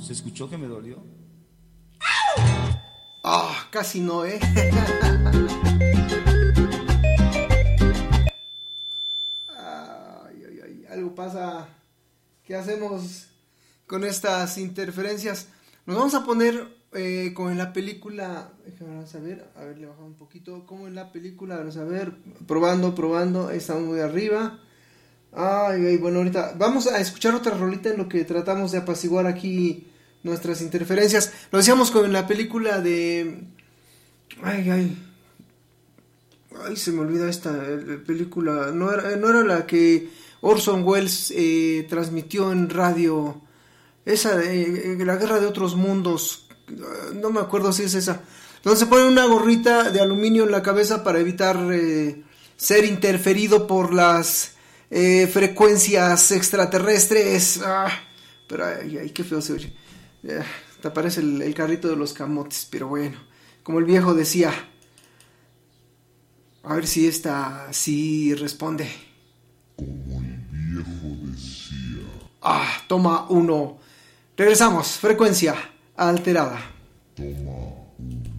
¿Se escuchó que me dolió? Ah, casi no, ¿eh? Algo pasa. ¿Qué hacemos con estas interferencias? Nos vamos a poner como en la película. Vamos a ver, le bajamos un poquito. Como en la película, vamos a ver. Probando. Ahí estamos muy arriba. Bueno, ahorita vamos a escuchar otra rolita en lo que tratamos de apaciguar aquí nuestras interferencias. Lo decíamos con la película de... Ay, se me olvida esta película. No era la que Orson Welles transmitió en radio. Esa de La Guerra de Otros Mundos. No me acuerdo si es esa. Donde se pone una gorrita de aluminio en la cabeza para evitar ser interferido por las frecuencias extraterrestres. Pero qué feo se oye. Te aparece el carrito de los camotes. Pero bueno, como el viejo decía. A ver si esta sí responde. Como el viejo decía. Toma uno. Regresamos. Frecuencia alterada. Toma